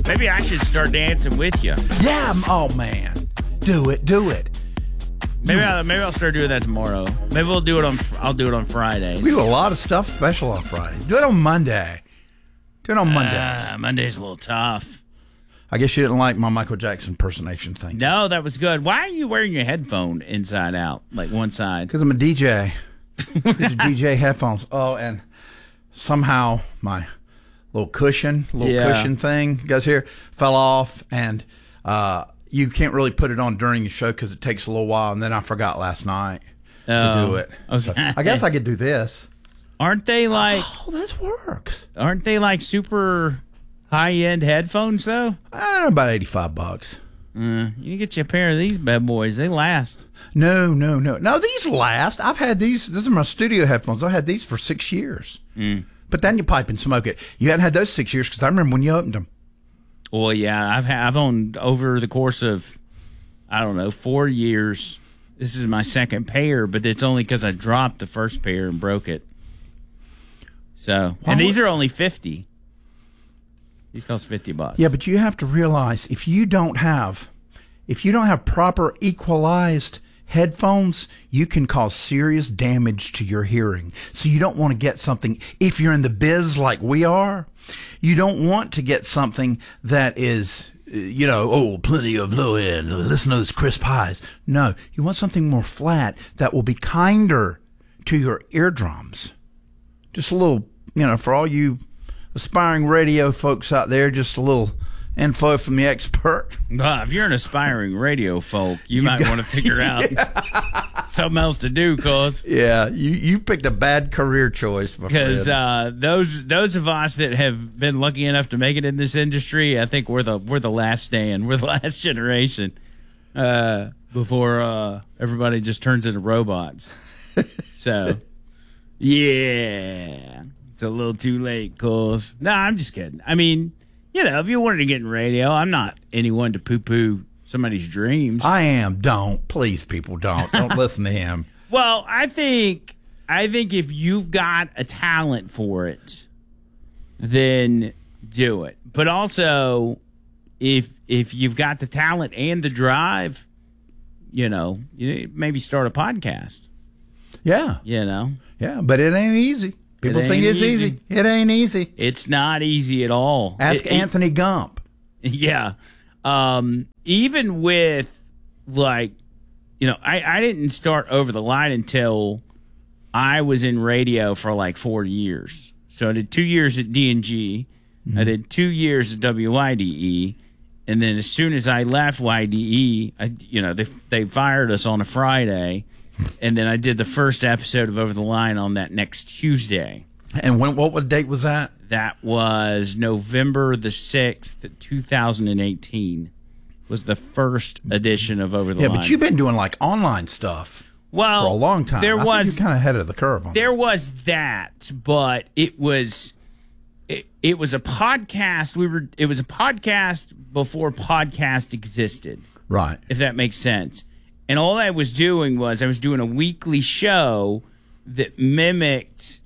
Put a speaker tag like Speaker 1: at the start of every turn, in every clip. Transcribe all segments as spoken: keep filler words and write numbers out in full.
Speaker 1: Maybe I should start dancing with you.
Speaker 2: Yeah. Oh, man. Do it. Do it.
Speaker 1: Maybe I'll, maybe I'll start doing that tomorrow. Maybe we'll do it on. I'll do it on Fridays.
Speaker 2: We do a lot of stuff special on Friday. Do it on Monday. Do it on Mondays.
Speaker 1: Uh, Monday's a little tough.
Speaker 2: I guess you didn't like my Michael Jackson impersonation thing.
Speaker 1: No, that was good. Why are you wearing your headphone inside out, like one side?
Speaker 2: Because I'm a D J. These are D J headphones. Oh, and somehow my little cushion, little
Speaker 1: Yeah.
Speaker 2: cushion thing, you guys hear, fell off, and uh, you can't really put it on during the show because it takes a little while, and then I forgot last night to
Speaker 1: Oh,
Speaker 2: do it.
Speaker 1: okay.
Speaker 2: So I guess I could do this.
Speaker 1: Aren't they like?
Speaker 2: Oh, this works.
Speaker 1: Aren't they like super high end headphones though?
Speaker 2: I don't know, about eighty-five bucks.
Speaker 1: Uh, you can get you a pair of these bad boys. They last.
Speaker 2: No, no, no. No, these last. I've had these. These are my studio headphones. I've had these for six years.
Speaker 1: Mm.
Speaker 2: But then you pipe and smoke it. You hadn't had those six years because I remember when you opened them.
Speaker 1: Well, yeah, I've had, I've owned over the course of, I don't know, four years. This is my second pair, but it's only because I dropped the first pair and broke it. So, and these are only fifty. These cost fifty bucks.
Speaker 2: Yeah, but you have to realize if you don't have, if you don't have proper equalized headphones, you can cause serious damage to your hearing. So you don't want to get something, if you're in the biz like we are, you don't want to get something that is, you know, oh, plenty of low end, listen to those crisp highs. No, you want something more flat that will be kinder to your eardrums. Just a little, you know, for all you aspiring radio folks out there, just a little info from the expert.
Speaker 1: Well, if you're an aspiring radio folk, you, you might got, want to figure out yeah. something else to do, cause
Speaker 2: yeah, you you picked a bad career choice,
Speaker 1: because uh, those those of us that have been lucky enough to make it in this industry, I think we're the we're the last stand, we're the last generation uh, before uh, everybody just turns into robots. So, yeah, it's a little too late, cause no, nah, I'm just kidding. I mean. You know, if you wanted to get in radio, I'm not anyone to poo-poo somebody's dreams.
Speaker 2: I am. Don't. Please, people, don't. Don't listen to him.
Speaker 1: Well, I think I think if you've got a talent for it, then do it. But also, if if you've got the talent and the drive, you know, you maybe start a podcast.
Speaker 2: Yeah.
Speaker 1: You know?
Speaker 2: Yeah, but it ain't easy. People
Speaker 1: it
Speaker 2: think it's easy.
Speaker 1: easy.
Speaker 2: It ain't easy.
Speaker 1: It's not easy at all.
Speaker 2: Ask
Speaker 1: it,
Speaker 2: Anthony Gump.
Speaker 1: Yeah. Um, even with, like, you know, I, I didn't start Over the Line until I was in radio for like four years. So I did two years at D and G. Mm-hmm. I did two years at W Y D E. And then as soon as I left Y D E, I, you know, they they fired us on a Friday. And then I did the first episode of Over the Line on that next Tuesday.
Speaker 2: And when? What, what date was that?
Speaker 1: That was November the sixth, two thousand eighteen. Was the first edition of Over the
Speaker 2: yeah,
Speaker 1: Line.
Speaker 2: Yeah, but you've been doing like online stuff
Speaker 1: well,
Speaker 2: for a long time.
Speaker 1: There
Speaker 2: I
Speaker 1: was
Speaker 2: think you're kind of ahead of the curve on
Speaker 1: There
Speaker 2: that.
Speaker 1: was that, but it was it, it was a podcast. We were it was a podcast before podcast existed.
Speaker 2: Right.
Speaker 1: If that makes sense. And all I was doing was I was doing a weekly show that mimicked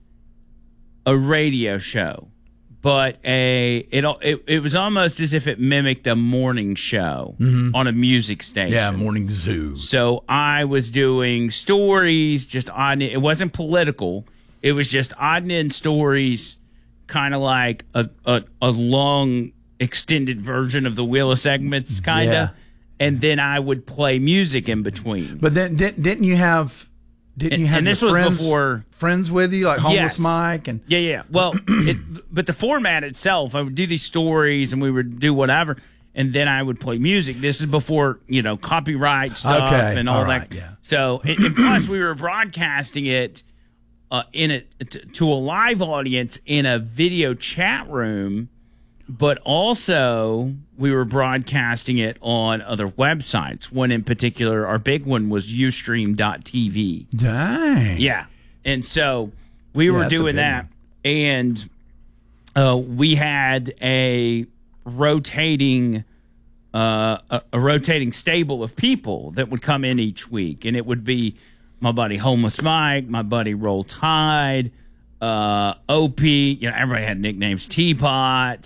Speaker 1: a radio show, but a it it, it was almost as if it mimicked a morning show mm-hmm. on a music station.
Speaker 2: Yeah, morning zoo.
Speaker 1: So I was doing stories, just odd. It wasn't political. It was just odd and end stories, kind of like a, a a long extended version of the Wheel of Segments, kind of. Yeah. And then I would play music in between.
Speaker 2: But then didn't, didn't you have didn't
Speaker 1: and,
Speaker 2: you have
Speaker 1: and this
Speaker 2: your
Speaker 1: was
Speaker 2: friends,
Speaker 1: before
Speaker 2: friends with you like Homeless
Speaker 1: yes.
Speaker 2: Mike and
Speaker 1: yeah yeah well it, but the format itself, I would do these stories and we would do whatever, and then I would play music. This is before, you know, copyright stuff
Speaker 2: okay.
Speaker 1: and all,
Speaker 2: all
Speaker 1: that.
Speaker 2: Right, yeah.
Speaker 1: So and, and plus we were broadcasting it uh, in a t- to a live audience in a video chat room. But also, we were broadcasting it on other websites. One in particular, our big one was Ustream dot T V.
Speaker 2: Dang.
Speaker 1: Yeah. And so we
Speaker 2: yeah,
Speaker 1: were doing that. One. And uh, we had a rotating uh, a, a rotating stable of people that would come in each week. And it would be my buddy Homeless Mike, my buddy Roll Tide, uh, O P. You know, everybody had nicknames. Teapot.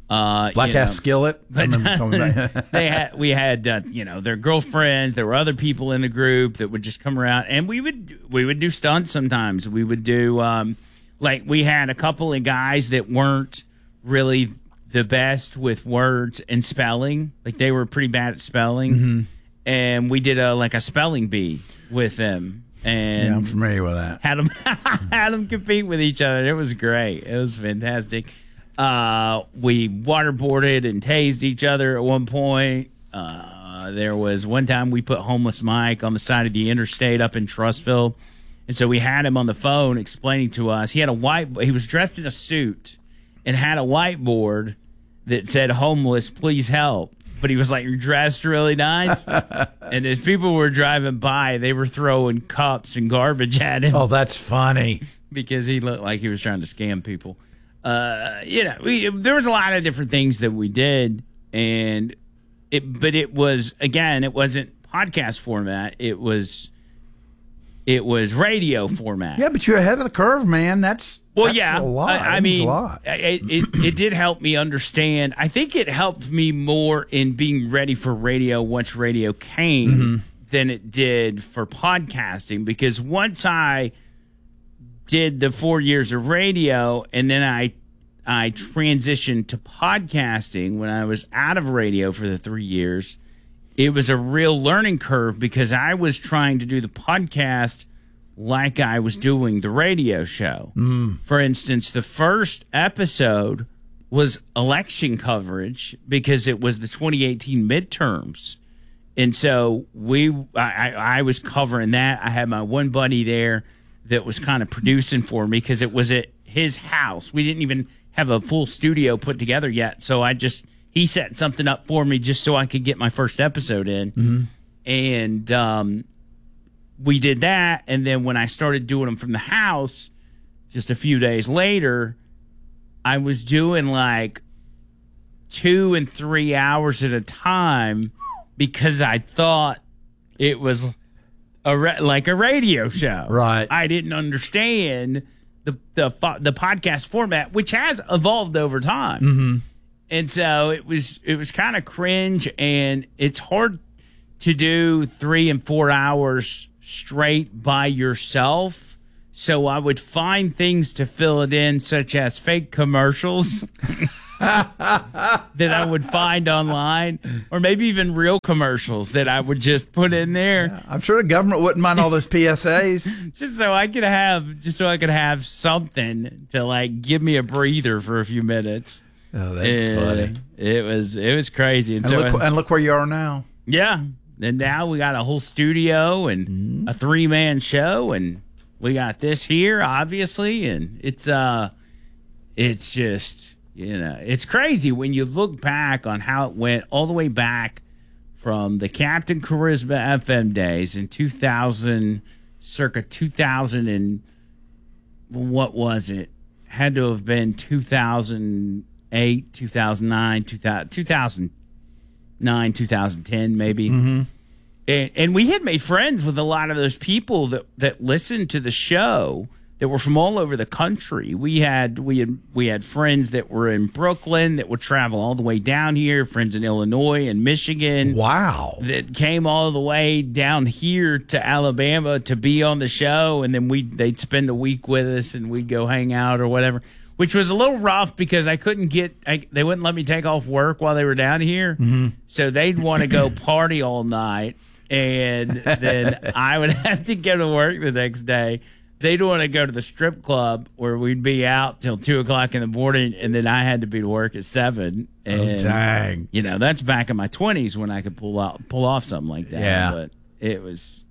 Speaker 1: Uh,
Speaker 2: Black
Speaker 1: you know,
Speaker 2: ass skillet. I remember talking about-
Speaker 1: they had we had uh, you know their girlfriends. There were other people in the group that would just come around, and we would we would do stunts sometimes. We would do um, like we had a couple of guys that weren't really the best with words and spelling. Like they were pretty bad at spelling,
Speaker 2: Mm-hmm.
Speaker 1: and we did a like a spelling bee with them, and
Speaker 2: yeah, I'm familiar with that.
Speaker 1: had them had them compete with each other. It was great. It was fantastic. Uh, we waterboarded and tased each other at one point. Uh, there was one time we put homeless Mike on the side of the interstate up in Trussville, and so we had him on the phone explaining to us. He had a white. He was dressed in a suit and had a whiteboard that said "homeless, please help." But he was like dressed really nice, and as people were driving by, they were throwing cups and garbage at him.
Speaker 2: Oh, that's funny.
Speaker 1: Because he looked like he was trying to scam people. Uh, you know, we, there was a lot of different things that we did, and it, but it was again, it wasn't podcast format. It was, it was radio format.
Speaker 2: Yeah, but you're ahead of the curve, man. That's
Speaker 1: Well,
Speaker 2: that's
Speaker 1: yeah,
Speaker 2: a lot.
Speaker 1: I, I
Speaker 2: That means
Speaker 1: mean,
Speaker 2: a lot.
Speaker 1: It, it it did help me understand. I think it helped me more in being ready for radio once radio came
Speaker 2: Mm-hmm.
Speaker 1: than it did for podcasting, because once I did the four years of radio, and then I I transitioned to podcasting when I was out of radio for the three years. It was a real learning curve because I was trying to do the podcast like I was doing the radio show. Mm. For instance, the first episode was election coverage because it was the twenty eighteen midterms. And so we, I, I was covering that. I had my one buddy there that was kind of producing for me because it was at his house. We didn't even have a full studio put together yet. So I just, he set something up for me just so I could get my first episode in. Mm-hmm. And um, we did that. And then when I started doing them from the house, just a few days later, I was doing like two and three hours at a time because I thought it was a ra- like a radio show.
Speaker 2: Right.
Speaker 1: I didn't understand the the fo- the podcast format, which has evolved over time.
Speaker 2: Mm-hmm.
Speaker 1: And so it was it was kind of cringe, and it's hard to do three and four hours straight by yourself. So I would find things to fill it in, such as fake commercials that I would find online, or maybe even real commercials that I would just put in there.
Speaker 2: Yeah, I'm sure the government wouldn't mind all those P S As.
Speaker 1: Just so I could have, just so I could have something to like give me a breather for a few minutes.
Speaker 2: Oh, that's
Speaker 1: And
Speaker 2: funny.
Speaker 1: It was, it was crazy. And,
Speaker 2: And
Speaker 1: so,
Speaker 2: look, and look where you are now.
Speaker 1: yeah. And now we got a whole studio and
Speaker 2: Mm-hmm.
Speaker 1: a three man show, and we got this here, obviously. And it's, uh, it's just, you know, it's crazy when you look back on how it went all the way back from the Captain Charisma F M days in two thousand, circa two thousand, and what was it? Had to have been two thousand eight, two thousand nine, two thousand, two thousand nine, two thousand ten, maybe. Mm-hmm. And, and we had made friends with a lot of those people that, that listened to the show that were from all over the country. We had we had we had friends that were in Brooklyn that would travel all the way down here, friends in Illinois and Michigan.
Speaker 2: Wow.
Speaker 1: That came all the way down here to Alabama to be on the show, and then we they'd spend a week with us and we'd go hang out or whatever, which was a little rough because I couldn't get I, they wouldn't let me take off work while they were down here. Mm-hmm. So they'd want to go party all night, and then I would have to go to work the next day. They'd want to go to the strip club where we'd be out till two o'clock in the morning, and then I had to be to work at seven. And,
Speaker 2: Oh, dang.
Speaker 1: You know, that's back in my twenties when I could pull out pull off something like that.
Speaker 2: Yeah.
Speaker 1: But it was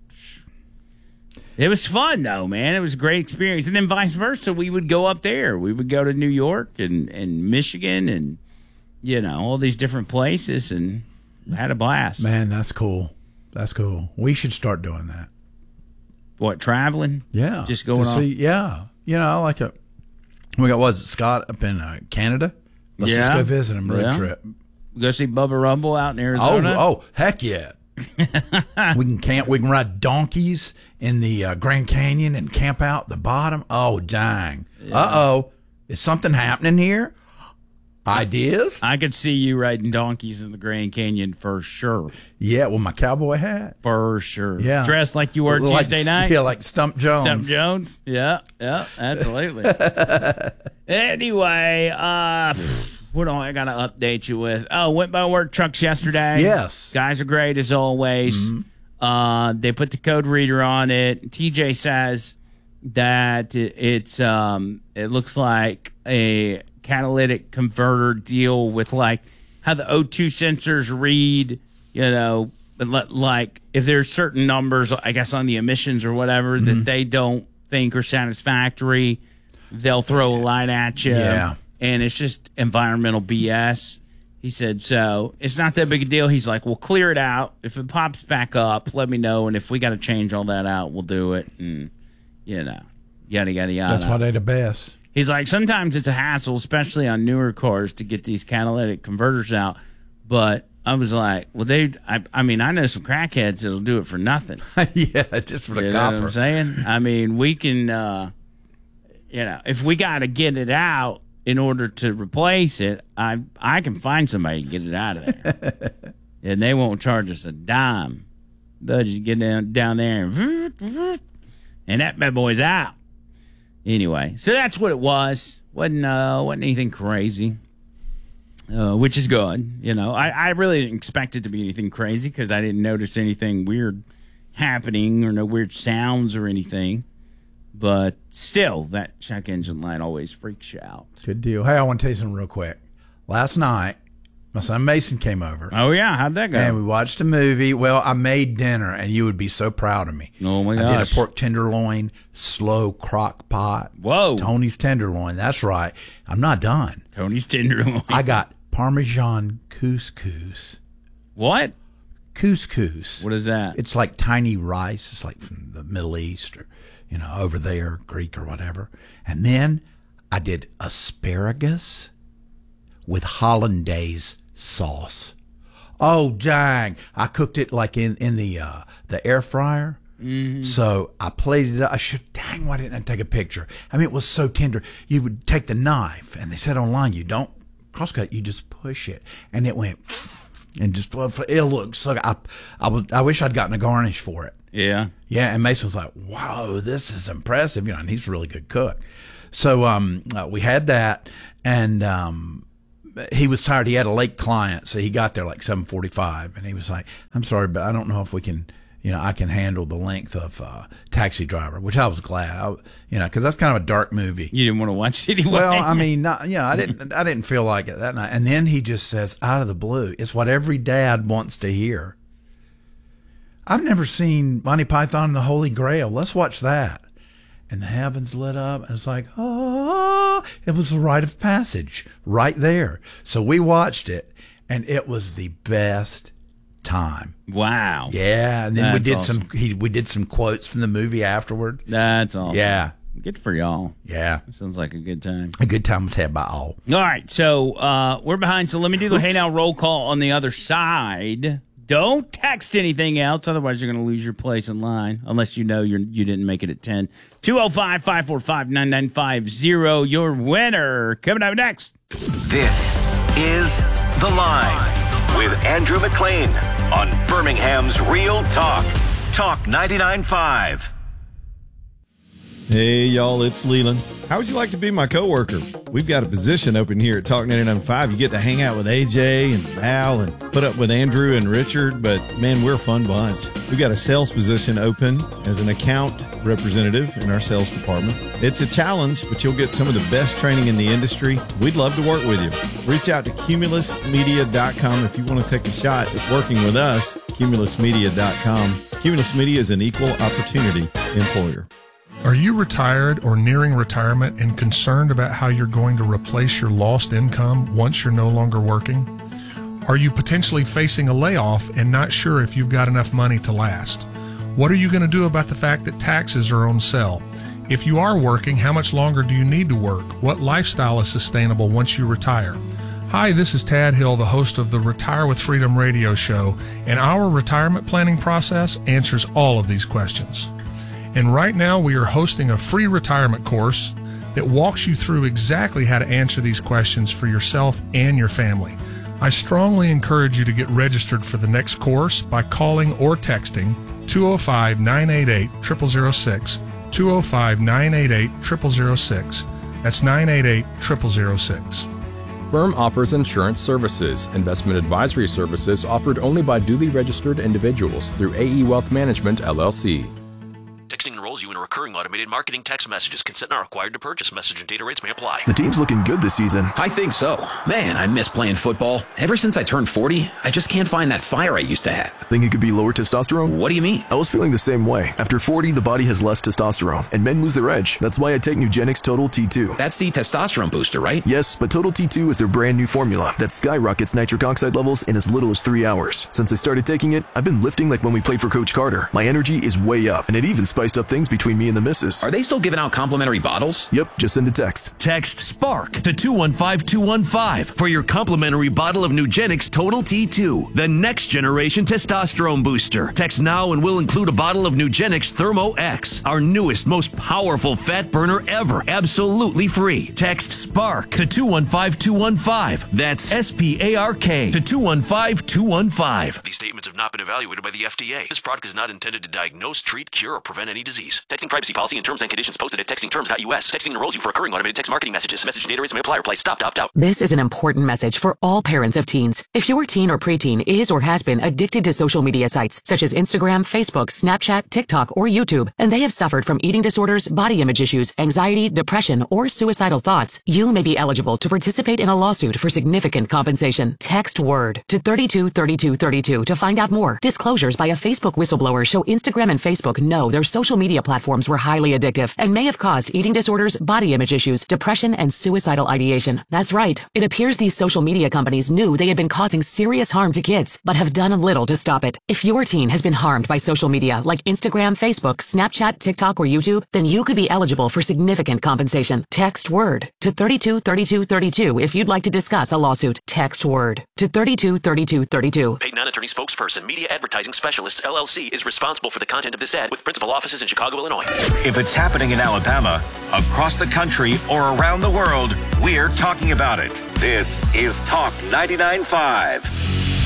Speaker 1: it was fun though, man. It was a great experience. And then vice versa, we would go up there. We would go to New York and, and Michigan and you know, all these different places, and had a blast.
Speaker 2: Man, that's cool. That's cool. We should start doing that.
Speaker 1: What, traveling?
Speaker 2: Yeah.
Speaker 1: Just going
Speaker 2: to
Speaker 1: on.
Speaker 2: see, yeah. You know, like a, we got, was it Scott up in uh, Canada? Let's
Speaker 1: Yeah.
Speaker 2: just go visit him, road
Speaker 1: Yeah.
Speaker 2: trip.
Speaker 1: Go see Bubba Rumble out in
Speaker 2: Oh,
Speaker 1: Arizona.
Speaker 2: oh, heck yeah. we can camp, we can ride donkeys in the uh, Grand Canyon and camp out the bottom. Oh, dang. Uh-oh. Is something happening here? Ideas?
Speaker 1: I could see you riding donkeys in the Grand Canyon for sure.
Speaker 2: Yeah, with my cowboy hat.
Speaker 1: For sure.
Speaker 2: Yeah.
Speaker 1: Dressed like you were
Speaker 2: like,
Speaker 1: Tuesday night?
Speaker 2: Yeah, like Stump Jones.
Speaker 1: Stump Jones? Yeah, yeah, absolutely. Anyway, uh, what do I got to update you with? Oh, went by work trucks yesterday.
Speaker 2: Yes.
Speaker 1: Guys are great as always. Mm-hmm. Uh, they put the code reader on it. T J says that it, it's um, it looks like a catalytic converter deal with like how the O two sensors read, you know, like if there's certain numbers, I guess, on the emissions or whatever mm-hmm. that they don't think are satisfactory, they'll throw a light at you.
Speaker 2: Yeah.
Speaker 1: And it's just environmental B S. He said, so it's not that big a deal. He's like, we'll clear it out. If it pops back up, let me know. And if we got to change all that out, we'll do it. And, you know, yada, yada, yada.
Speaker 2: That's why they're the best.
Speaker 1: He's like, sometimes it's a hassle, especially on newer cars, to get these catalytic converters out. But I was like, well, they, I, I mean, I know some crackheads that'll do it for nothing.
Speaker 2: Yeah, just for the
Speaker 1: you
Speaker 2: copper.
Speaker 1: Know what I'm saying? I mean, we can, uh, you know, if we got to get it out in order to replace it, I I can find somebody to get it out of there. And they won't charge us a dime. They'll just get down, down there and, and that bad boy's out. Anyway, so that's what it was. Wasn't uh, wasn't anything crazy, uh, which is good. You know, I, I really didn't expect it to be anything crazy because I didn't notice anything weird happening or no weird sounds or anything. But still, that check engine light always freaks you out.
Speaker 2: Good deal. Hey, I want to tell you something real quick. Last night, my son Mason came over.
Speaker 1: Oh, yeah? How'd that go?
Speaker 2: And we watched a movie. Well, I made dinner, and you would be so proud of me.
Speaker 1: Oh, my gosh.
Speaker 2: I did a pork tenderloin, slow crock pot.
Speaker 1: Whoa.
Speaker 2: Tony's tenderloin. That's right. I'm not done.
Speaker 1: Tony's tenderloin.
Speaker 2: I got Parmesan couscous.
Speaker 1: What?
Speaker 2: Couscous.
Speaker 1: What is that?
Speaker 2: It's like tiny rice. It's like from the Middle East or, you know, over there, Greek or whatever. And then I did asparagus with hollandaise sauce. Oh, dang. I cooked it like in, in the uh, the air fryer. Mm-hmm. So I plated it up. I should, dang, why didn't I take a picture? I mean, it was so tender. You would take the knife, and they said online, you don't crosscut, you just push it. And it went, and just, well, it looks so, I, I, was, I wish I'd gotten a garnish for it.
Speaker 1: Yeah.
Speaker 2: Yeah, and Mason was like, wow, this is impressive. You know, and he's a really good cook. So um, uh, we had that, and um, he was tired. He had a late client, so he got there like seven forty-five, and he was like, I'm sorry, but I don't know if we can, you know, I can handle the length of uh, Taxi Driver, which I was glad, I, you know, because that's kind of a dark movie.
Speaker 1: You didn't want to watch it anyway.
Speaker 2: Well, I mean, not, yeah, I didn't, I didn't feel like it that night. And then he just says, out of the blue, it's what every dad wants to hear. I've never seen Monty Python and the Holy Grail. Let's watch that. And the heavens lit up, and it's like, oh, it was the rite of passage right there. So we watched it, and it was the best time.
Speaker 1: Wow.
Speaker 2: Yeah, and then
Speaker 1: That's
Speaker 2: we did
Speaker 1: awesome.
Speaker 2: some he, we did some quotes from the movie afterward.
Speaker 1: That's awesome.
Speaker 2: Yeah.
Speaker 1: Good for y'all.
Speaker 2: Yeah.
Speaker 1: Sounds like a good time.
Speaker 2: A good time was had by all.
Speaker 1: All right, so uh, we're behind, so let me do the Hey Now roll call on the other side. Don't text anything else, otherwise you're going to lose your place in line, unless you know you're, you didn't make it at ten. two oh five, five four five, nine nine five oh, your winner. Coming up next.
Speaker 3: This is The Line with Andrew McLean on Birmingham's Real Talk. Talk ninety-nine point five.
Speaker 4: Hey, y'all, it's Leland. How would you like to be my coworker? We've got a position open here at Talk ninety-nine point five. You get to hang out with A J and Val and put up with Andrew and Richard, but man, we're a fun bunch. We've got a sales position open as an account representative in our sales department. It's a challenge, but you'll get some of the best training in the industry. We'd love to work with you. Reach out to cumulus media dot com if you want to take a shot at working with us, cumulus media dot com. Cumulus Media is an equal opportunity employer.
Speaker 5: Are you retired or nearing retirement and concerned about how you're going to replace your lost income once you're no longer working? Are you potentially facing a layoff and not sure if you've got enough money to last? What are you going to do about the fact that taxes are on sale? If you are working, how much longer do you need to work? What lifestyle is sustainable once you retire? Hi, this is Tad Hill, the host of the Retire with Freedom radio show, and our retirement planning process answers all of these questions. And right now we are hosting a free retirement course that walks you through exactly how to answer these questions for yourself and your family. I strongly encourage you to get registered for the next course by calling or texting two oh five, nine eight eight, zero zero zero six, two oh five, nine eight eight, zero zero zero six. That's nine eight eight, zero zero zero six.
Speaker 6: Firm offers insurance services. Investment advisory services offered only by duly registered individuals through A E Wealth Management, L L C.
Speaker 7: Texting enrolls you in a recurring automated marketing text messages. Consent not required to purchase. Message and data rates may apply.
Speaker 8: The team's looking good this season.
Speaker 9: I think so. Man, I miss playing football. Ever since I turned forty, I just can't find that fire I used to have.
Speaker 8: Think it could be lower testosterone?
Speaker 9: What do you mean?
Speaker 8: I was feeling the same way. After forty, the body has less testosterone, and men lose their edge. That's why I take Nugenix Total T two.
Speaker 9: That's the testosterone booster, right?
Speaker 8: Yes, but Total T two is their brand new formula that skyrockets nitric oxide levels in as little as three hours. Since I started taking it, I've been lifting like when we played for Coach Carter. My energy is way up, and it even spiced up things between me and the missus.
Speaker 9: Are they still giving out complimentary bottles?
Speaker 8: Yep, just send a text.
Speaker 10: Text SPARK to two one five two one five for your complimentary bottle of Nugenix Total T two, the next generation testosterone booster. Text now and we'll include a bottle of Nugenix Thermo X, our newest, most powerful fat burner ever, absolutely free. Text SPARK to two one five two one five. That's S P A R K to two one five two one five.
Speaker 7: These statements have not been evaluated by the F D A. This product is not intended to diagnose, treat, cure, or prevent any disease. Texting privacy policy and terms and conditions posted at texting terms dot U S. Texting enrolls you for recurring automated text marketing messages. Message data rates may apply. Reply stop to opt out.
Speaker 11: This is an important message for all parents of teens. If your teen or preteen is or has been addicted to social media sites such as Instagram, Facebook, Snapchat, TikTok, or YouTube, and they have suffered from eating disorders, body image issues, anxiety, depression, or suicidal thoughts, you may be eligible to participate in a lawsuit for significant compensation. Text WORD to thirty-two thirty-two thirty-two to find out more. Disclosures by a Facebook whistleblower show Instagram and Facebook know their social media platforms were highly addictive and may have caused eating disorders, body image issues, depression, and suicidal ideation. That's right. It appears these social media companies knew they had been causing serious harm to kids, but have done little to stop it. If your teen has been harmed by social media like Instagram, Facebook, Snapchat, TikTok, or YouTube, then you could be eligible for significant compensation. Text WORD to thirty-two thirty-two thirty-two if you'd like to discuss a lawsuit. Text WORD to thirty-two thirty-two thirty-two.
Speaker 7: Paid non-attorney spokesperson, Media Advertising Specialists, L L C, is responsible for the content of this ad with principal offices in Chicago, Illinois.
Speaker 3: If it's happening in Alabama, across the country, or around the world, we're talking about it. This is Talk ninety-nine point five.